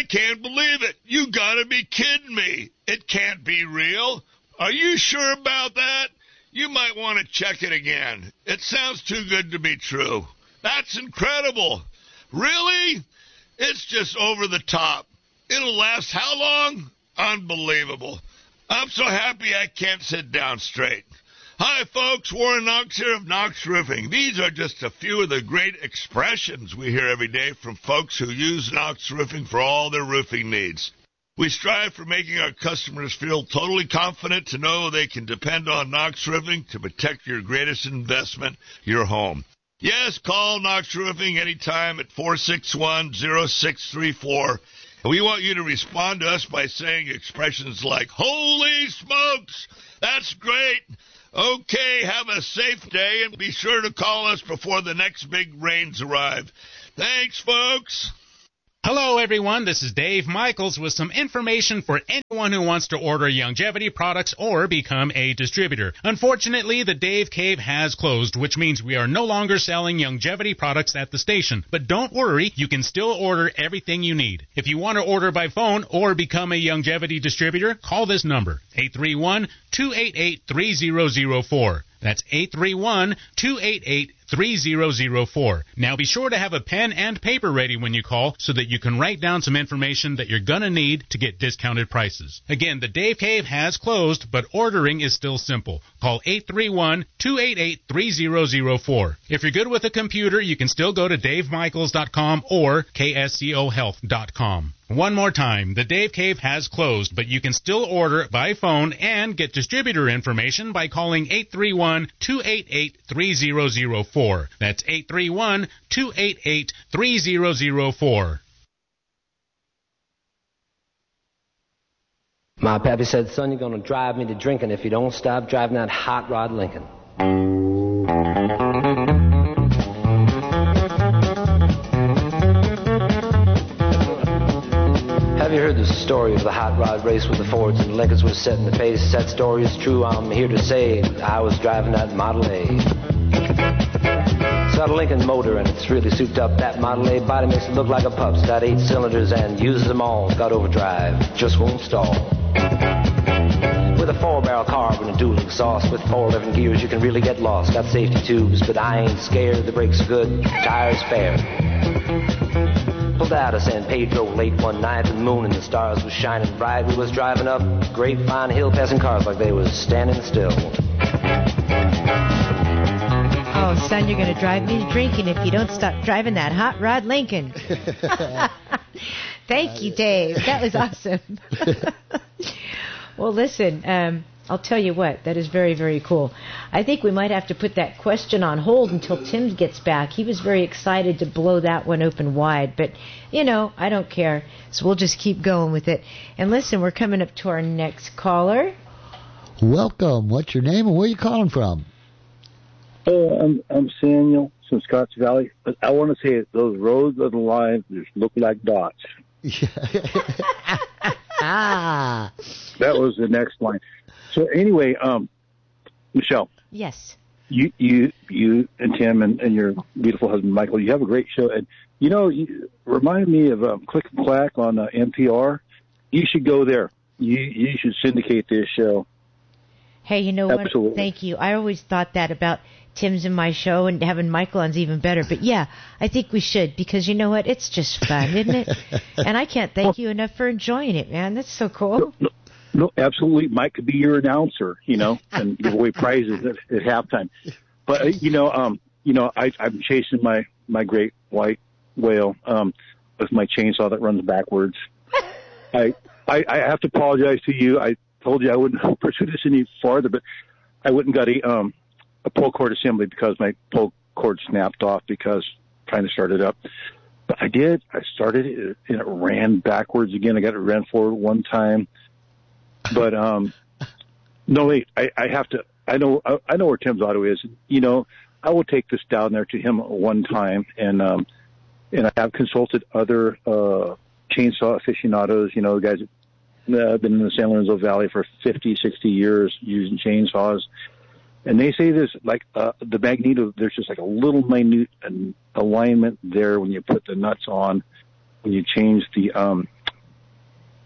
can't believe it. You gotta be kidding me. It can't be real. Are you sure about that? You might want to check it again. It sounds too good to be true. That's incredible. Really? It's just over the top. It'll last how long? Unbelievable. I'm so happy I can't sit down straight. Hi, folks. Warren Knox here of Knox Roofing. These are just a few of the great expressions we hear every day from folks who use Knox Roofing for all their roofing needs. We strive for making our customers feel totally confident to know they can depend on Knox Roofing to protect your greatest investment, your home. Yes, call Knox Roofing anytime at 461-0634. And we want you to respond to us by saying expressions like, "Holy smokes, that's great. Okay, have a safe day, and be sure to call us before the next big rains arrive." Thanks, folks. Hello, everyone. This is Dave Michaels with some information for anyone who wants to order Youngevity products or become a distributor. Unfortunately, the Dave Cave has closed, which means we are no longer selling Youngevity products at the station. But don't worry, you can still order everything you need. If you want to order by phone or become a Youngevity distributor, call this number, 831-288-3004. That's 831-288-3004. Now be sure to have a pen and paper ready when you call so that you can write down some information that you're going to need to get discounted prices. Again, the Dave Cave has closed, but ordering is still simple. Call 831-288-3004. If you're good with a computer, you can still go to davemichaels.com or kscohealth.com. One more time, the Dave Cave has closed, but you can still order by phone and get distributor information by calling 831-288-3004. That's 831-288-3004. My pappy said, "Son, you're going to drive me to drinking if you don't stop driving that hot rod Lincoln." Have you heard the story of the hot rod race with the Fords and the Lincolns was setting the pace? That story is true, I'm here to say. I was driving that Model A. It's got a Lincoln motor and it's really souped up. That Model A body makes it look like a pup. It's got 8 cylinders and uses them all. It's got overdrive, just won't stall. With a 4-barrel carb and a dual exhaust with 4 living gears, you can really get lost. Got safety tubes, but I ain't scared. The brakes are good, tires fair. Pulled out of San Pedro late one night. The moon and the stars was shining bright. We was driving up Grapevine Hill, passing cars like they was standing still. Oh, son, you're going to drive me to drinking if you don't stop driving that hot rod Lincoln. Thank you, Dave. That was awesome. Well, listen, I'll tell you what, that is very, very cool. I think we might have to put that question on hold until Tim gets back. He was very excited to blow that one open wide, but, you know, I don't care. So we'll just keep going with it. And listen, we're coming up to our next caller. Welcome. What's your name and where are you calling from? I'm Samuel from Scotts Valley. I want to say those roads of the line just look like dots. Ah. That was the next line. So anyway, Michelle. Yes. You and Tim and your beautiful husband Michael, you have a great show. And you know, you remind me of Click and Clack on NPR. You should go there. You should syndicate this show. Hey, you know Absolutely. what? Thank you. I always thought that about Tim's and my show, and having Michael on's even better. But yeah, I think we should, because you know what? It's just fun, isn't it? And I can't thank you enough for enjoying it, man. That's so cool. No, absolutely. Mike could be your announcer, you know, and give away prizes at halftime. But I'm chasing my great white whale with my chainsaw that runs backwards. I have to apologize to you. I told you I wouldn't pursue this any farther, but I went and got a pull cord assembly because my pull cord snapped off because trying to start it up. But I did. I started it and it ran backwards again. I got it ran forward one time. But no, wait. I have to. I know where Tim's auto is. You know, I will take this down there to him one time, and I have consulted other chainsaw aficionados. You know, guys that have been in the San Lorenzo Valley for 50, 60 years using chainsaws, and they say this like the magneto. There's just like a little minute alignment there when you put the nuts on, when you change the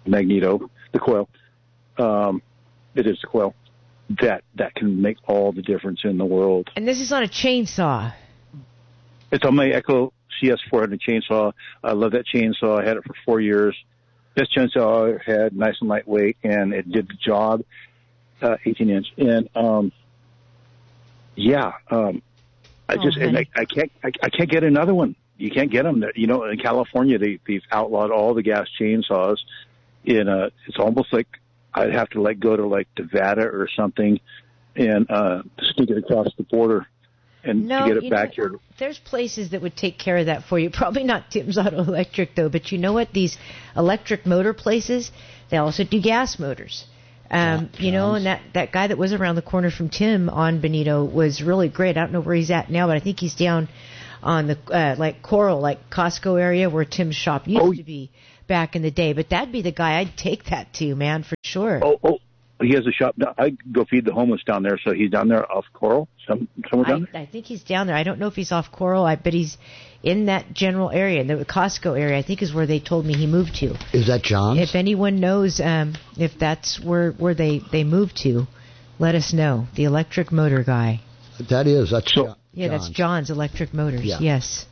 magneto, the coil. It is the coil that can make all the difference in the world. And this is on a chainsaw. It's on my Echo CS400 chainsaw. I love that chainsaw. I had it for 4 years. Best chainsaw I had, nice and lightweight, and it did the job. 18-inch, and I can't get another one. You can't get them. You know, in California, they've outlawed all the gas chainsaws. It's almost like I'd have to go to like Nevada or something, and sneak it across the border, and to get it back here. There's places that would take care of that for you. Probably not Tim's Auto Electric though. But you know what? These electric motor places, they also do gas motors. You know, and that guy that was around the corner from Tim on Benito was really great. I don't know where he's at now, but I think he's down on the like Coral, like Costco area where Tim's shop used to be back in the day. But that'd be the guy I'd take that to, man, for sure. Oh, he has a shop. I go feed the homeless down there, so he's down there off Coral. Somewhere down there? I think he's down there. I don't know if he's off Coral, but he's in that general area, the Costco area, I think is where they told me he moved to. Is that John's? If anyone knows if that's where they moved to, let us know. The electric motor guy. That's John's. That's John's Electric Motors, yes.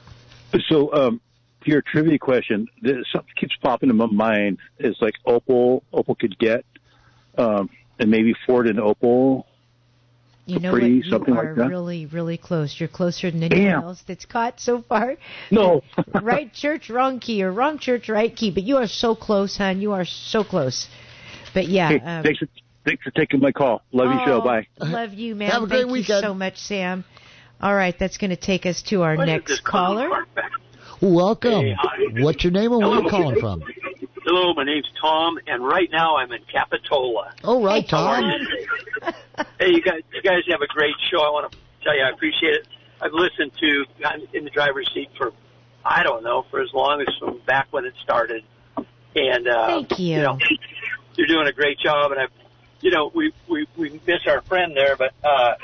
So, your trivia question, something keeps popping in my mind is like Opel could get, and maybe Ford and Opel. You know Capri, what? You something are like that. really, really close. You're closer than anyone else that's caught so far. No. Right church, wrong key, or wrong church, right key. But you are so close, hon. You are so close. But yeah. Hey, thanks for taking my call. Love your show. Bye. Love you, man. Have a great weekend. weekend. So much, Sam. All right, that's going to take us to our next caller. Welcome. Hey, hi. What's your name and where are you calling from? Hello, my name's Tom, and right now I'm in Capitola. Oh, right, Tom. Hey, you guys have a great show. I want to tell you I appreciate it. I'm in the driver's seat for, I don't know, for as long as from back when it started. And thank you. You're doing a great job, and we miss our friend there, but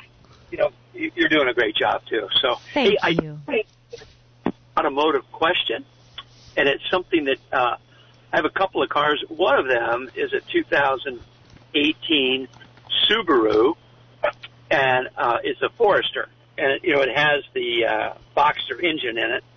you're doing a great job too. So thank you. Automotive question, and it's something that I have a couple of cars. One of them is a 2018 Subaru, and it's a Forester, and it has the Boxster engine in it.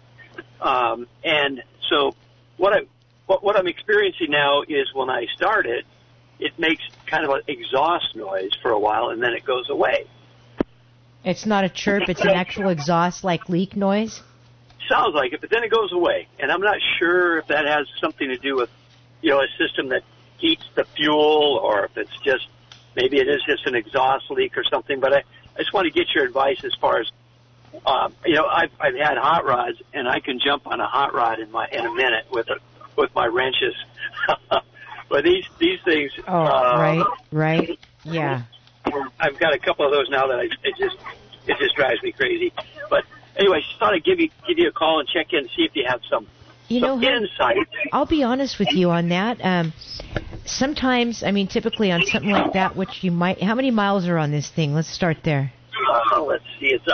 And so what I'm experiencing now is when I start it, it makes kind of an exhaust noise for a while, and then it goes away. It's not a chirp; it's an actual exhaust, like leak noise. Sounds like it, but then it goes away, and I'm not sure if that has something to do with, a system that heats the fuel, or if it's just maybe it is just an exhaust leak or something. But I just want to get your advice as far as, I've had hot rods, and I can jump on a hot rod in a minute with my wrenches. But these things. Oh, right, yeah. I've got a couple of those now that it just drives me crazy. But anyway, just thought I'd give you a call and check in and see if you have some insight. I'll be honest with you on that. Sometimes, typically on something like that, which you might. How many miles are on this thing? Let's start there. Let's see. It's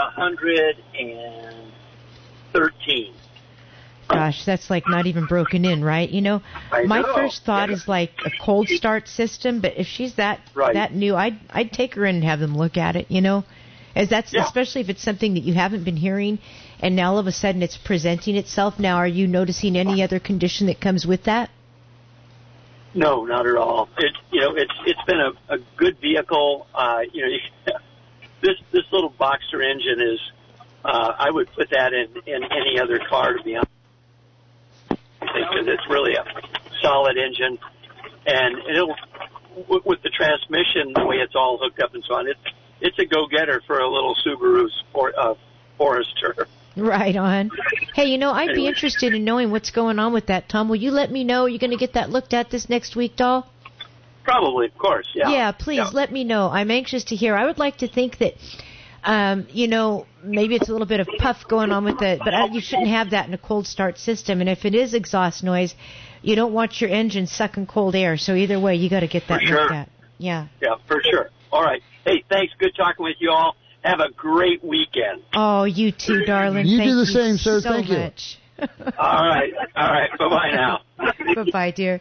113. Gosh, that's like not even broken in, right? My first thought is like a cold start system, but if she's that new, I'd take her in and have them look at it, especially if it's something that you haven't been hearing, and now all of a sudden it's presenting itself. Now, are you noticing any other condition that comes with that? No, not at all. It's been a good vehicle. This little Boxster engine is. I would put that in any other car, to be honest. Because it's really a solid engine, and it'll with the transmission, the way it's all hooked up and so on. It's a go-getter for a little Subaru Forester. Right on. Hey, I'd be interested in knowing what's going on with that, Tom. Will you let me know? Are you going to get that looked at this next week, doll? Probably, of course, yeah. Yeah, please let me know. I'm anxious to hear. I would like to think that, maybe it's a little bit of puff going on with it, but you shouldn't have that in a cold start system. And if it is exhaust noise, you don't want your engine sucking cold air. So either way, you got to get that looked at. Yeah. Yeah, for sure. All right. Hey, thanks. Good talking with you all. Have a great weekend. Oh, you too, darling. You Thank do the same, sir. So Thank you. much. All right. Bye-bye now. Bye-bye, dear.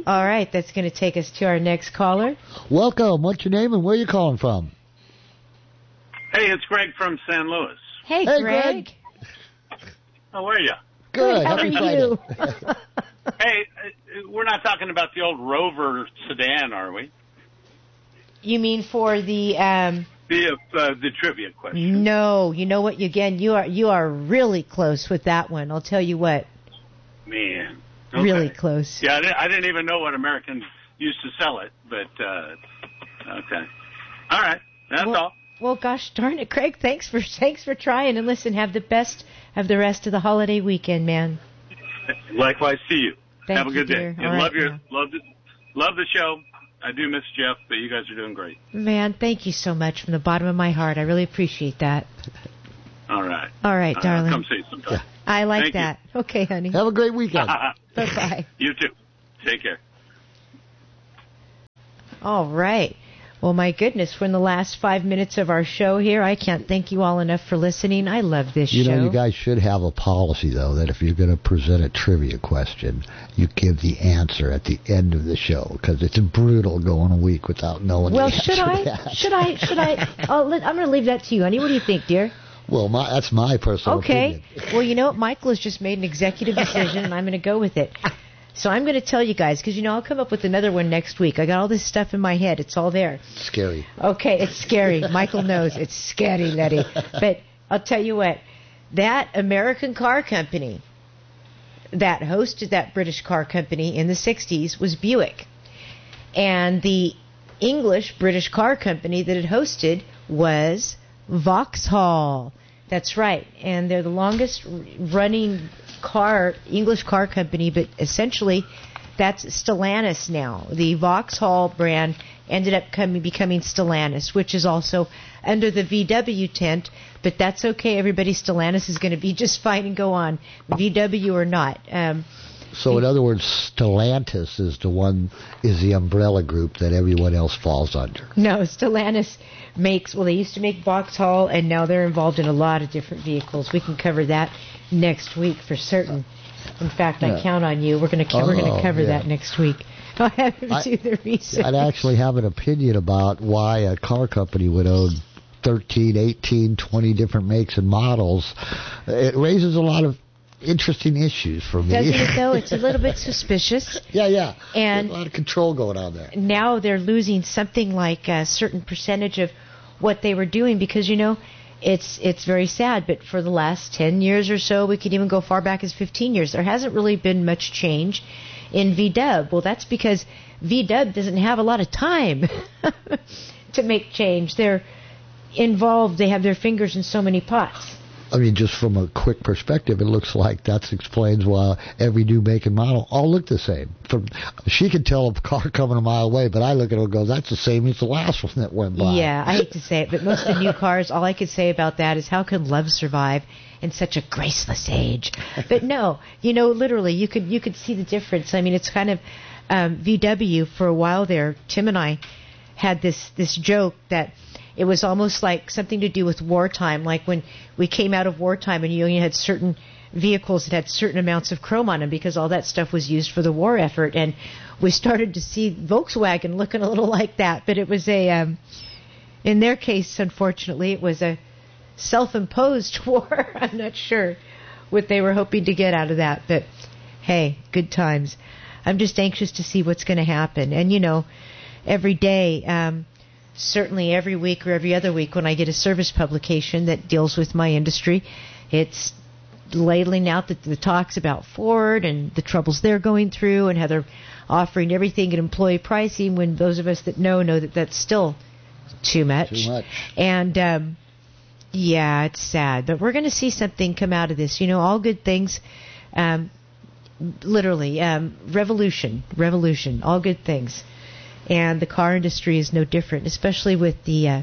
All right, that's going to take us to our next caller. Welcome. What's your name and where are you calling from? Hey, it's Greg from San Luis. Hey, Greg. How are you? Good. How are you? Hey, we're not talking about the old Rover sedan, are we? You mean for the The trivia question. No, you know what? Again, you are really close with that one. I'll tell you what. Man. Okay. Really close. Yeah, I didn't even know what American used to sell it, but okay. All right, that's all. Well, gosh darn it, Craig. Thanks for trying. And listen, have the rest of the holiday weekend, man. Likewise to you. Have a good dear. day. And love the show. I do miss Jeff, but you guys are doing great. Man, thank you so much from the bottom of my heart. I really appreciate that. All right. All right, darling. Come see you sometime. Yeah. I like Thank that. you. Okay, honey. Have a great weekend. Bye-bye. You too. Take care. All right. Well, my goodness, we're in the last 5 minutes of our show here. I can't thank you all enough for listening. I love this show. You know, you guys should have a policy, though, that if you're going to present a trivia question, you give the answer at the end of the show, because it's brutal going a week without knowing well, the answer to that. Should I? I'm going to leave that to you, honey. What do you think, dear? Well, that's my personal opinion. Well, you know what? Michael has just made an executive decision, and I'm going to go with it. So I'm going to tell you guys, because, I'll come up with another one next week. I got all this stuff in my head. It's all there. Scary. Okay, it's scary. Michael knows. It's scary, Letty. But I'll tell you what. That American car company that hosted that British car company in the 60s was Buick. And the English British car company that it hosted was Vauxhall. That's right. And they're the longest running English car company, but essentially that's Stellantis now. The Vauxhall brand ended up becoming Stellantis, which is also under the VW tent, but that's okay. Everybody, Stellantis is going to be just fine and go on, VW or not. So in other words, Stellantis is the umbrella group that everyone else falls under. No, Stellantis they used to make Vauxhall, and now they're involved in a lot of different vehicles. We can cover that next week for certain. In fact, I count on you. We're going to cover that next week. I'll have him do the research. I'd actually have an opinion about why a car company would own 13, 18, 20 different makes and models. It raises a lot of interesting issues for me. Doesn't it, though? It's a little bit suspicious. Yeah. And there's a lot of control going on there. Now they're losing something like a certain percentage of what they were doing because, it's very sad, but for the last 10 years or so, we could even go far back as 15 years, there hasn't really been much change in VW. Well, that's because VW doesn't have a lot of time to make change. They're involved. They have their fingers in so many pots. I mean, just from a quick perspective, it looks like that explains why every new make and model all look the same. She could tell a car coming a mile away, but I look at it and go, that's the same as the last one that went by. Yeah, I hate to say it, but most of the new cars, all I could say about that is how can love survive in such a graceless age? But no, literally, you could see the difference. I mean, it's kind of VW for a while there. Tim and I had this joke that it was almost like something to do with wartime, like when we came out of wartime and you had certain vehicles that had certain amounts of chrome on them because all that stuff was used for the war effort. And we started to see Volkswagen looking a little like that. But it was in their case, unfortunately, it was a self-imposed war. I'm not sure what they were hoping to get out of that. But, hey, good times. I'm just anxious to see what's going to happen. And, every day... certainly every week or every other week when I get a service publication that deals with my industry, it's ladling out the talks about Ford and the troubles they're going through and how they're offering everything at employee pricing when those of us that know that that's still too much. And, it's sad. But we're going to see something come out of this. All good things, literally, revolution, all good things. And the car industry is no different, especially with the,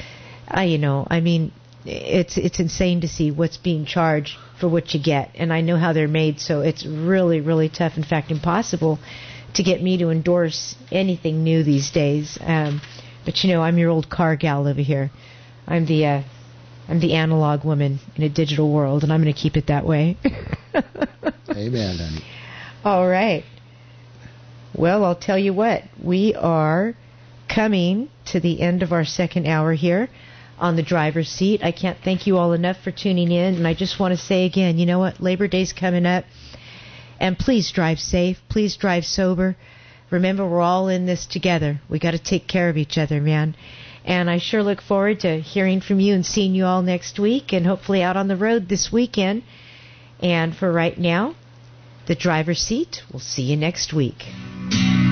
it's insane to see what's being charged for what you get. And I know how they're made, so it's really, really tough. In fact, impossible to get me to endorse anything new these days. But I'm your old car gal over here. I'm the analog woman in a digital world, and I'm going to keep it that way. Amen, honey. All right. Well, I'll tell you what. We are coming to the end of our second hour here on the driver's seat. I can't thank you all enough for tuning in, and I just want to say again, you know what? Labor Day's coming up, and please drive safe. Please drive sober. Remember, we're all in this together. We got to take care of each other, man. And I sure look forward to hearing from you and seeing you all next week, and hopefully out on the road this weekend. And for right now, the driver's seat. We'll see you next week.